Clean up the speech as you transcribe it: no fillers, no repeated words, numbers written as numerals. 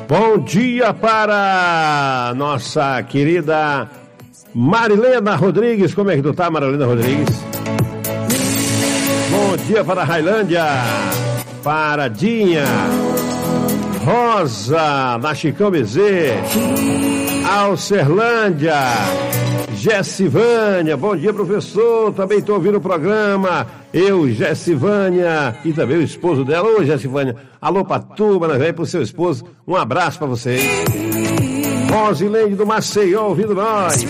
Bom dia para nossa querida Marilena Rodrigues. Como é que tu tá, Marilena Rodrigues? Bom dia para a Railândia, para Dinha, Rosa, na Chicão Bezê, Alcerlândia, Gessivânia. Bom dia, professor. Também estou ouvindo o programa. Eu, Gessivânia, e também o esposo dela. Ô, Gessivânia. Alô, Patuba, né, velho, pro seu esposo. Um abraço para vocês. Rosilene do Maceió, ouvindo nós.